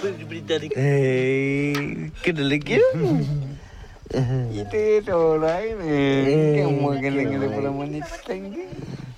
berita ni. Kena lagi. Itu orang ni. Kamu kena pula money tank.